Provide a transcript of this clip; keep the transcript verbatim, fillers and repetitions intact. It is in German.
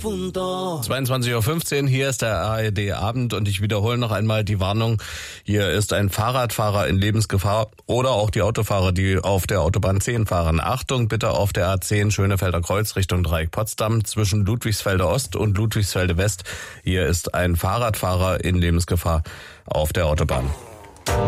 punto. zweiundzwanzig Uhr fünfzehn, hier ist der A R D-Abend und ich wiederhole noch einmal die Warnung. Hier ist ein Fahrradfahrer in Lebensgefahr oder auch die Autofahrer, die auf der Autobahn zehn fahren. Achtung bitte auf der A zehn Schönefelder Kreuz Richtung Dreieck Potsdam zwischen Ludwigsfelde Ost und Ludwigsfelde West. Hier ist ein Fahrradfahrer in Lebensgefahr auf der Autobahn.